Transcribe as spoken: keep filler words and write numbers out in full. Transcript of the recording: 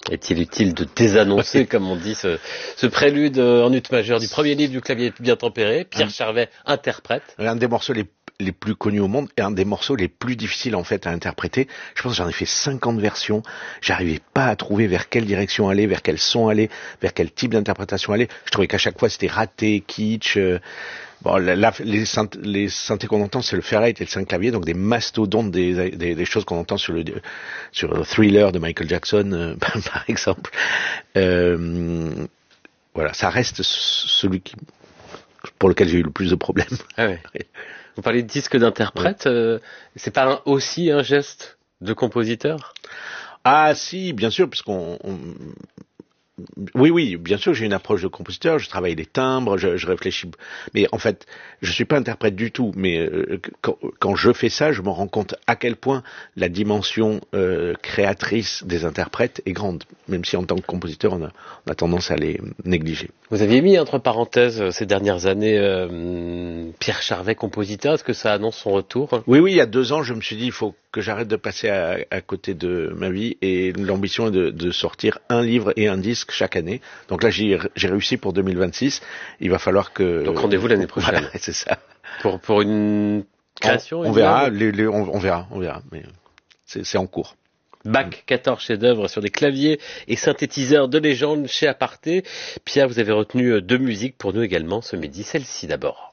Est-il utile de désannoncer, comme on dit, ce, ce prélude en ut majeur du premier livre du clavier bien tempéré, Pierre un, Charvet interprète. Un des morceaux les, les plus connus au monde et un des morceaux les plus difficiles en fait à interpréter. Je pense que j'en ai fait cinquante versions. J'arrivais pas à trouver vers quelle direction aller, vers quel son aller, vers quel type d'interprétation aller. Je trouvais qu'à chaque fois c'était raté, kitsch. Euh, Bon, là, les, synth- les synthés qu'on entend, c'est le Fairlight et le cinq clavier, donc des mastodontes des, des, des choses qu'on entend sur le sur le Thriller de Michael Jackson, euh, par exemple. Euh, voilà, ça reste celui qui, pour lequel j'ai eu le plus de problèmes. Ah ouais. Vous parlez de disque d'interprète, ouais. euh, c'est pas un, aussi un geste de compositeur ? Ah si, bien sûr, puisqu'on... On, Oui, oui, bien sûr, j'ai une approche de compositeur, je travaille les timbres, je, je réfléchis. Mais en fait, je suis pas interprète du tout. Mais euh, quand, quand je fais ça, je me rends compte à quel point la dimension euh, créatrice des interprètes est grande. Même si en tant que compositeur, on a, on a tendance à les négliger. Vous aviez mis entre parenthèses ces dernières années euh, Pierre Charvet, compositeur. Est-ce que ça annonce son retour ? Oui, oui, il y a deux ans, je me suis dit, il faut que j'arrête de passer à, à côté de ma vie. Et l'ambition est de, de sortir un livre et un disque chaque année. Donc là, j'ai, j'ai réussi pour deux mille vingt-six. Il va falloir que... Donc rendez-vous l'année prochaine. Voilà, c'est ça. Pour, pour une création On, on verra, les, les, on, on verra, on verra. Mais c'est, c'est en cours. Bach, quatorze chefs-d'œuvre sur des claviers et synthétiseurs de légende chez Aparté. Pierre, vous avez retenu deux musiques pour nous également ce midi. Celle-ci d'abord.